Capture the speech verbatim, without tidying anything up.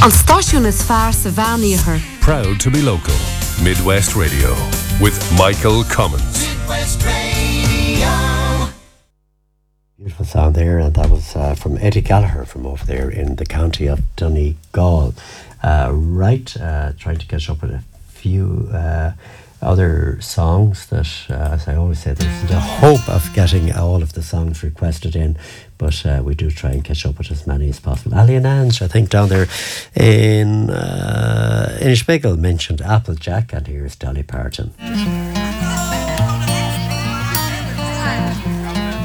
An stáisiún is fearr sa bhean Proud to be local. Midwest Radio with Michael Cummins. Midwest Radio. Beautiful sound there, and that was uh, from Eddie Gallagher from over there in the county of Donegal. Uh, right, uh, trying to catch up with a few uh, other songs that, uh, as I always say, there's the hope of getting all of the songs requested in, but uh, we do try and catch up with as many as possible. Ali and Ange, I think, down there in uh, Inishbiggle mentioned Applejack, and here's Dolly Parton.